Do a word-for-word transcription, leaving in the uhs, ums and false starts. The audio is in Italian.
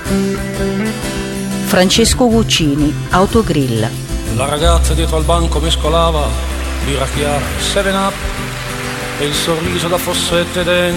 Francesco Guccini, Autogrill. La ragazza dietro al banco mescolava birra chiara, seven up e il sorriso da fossette dentro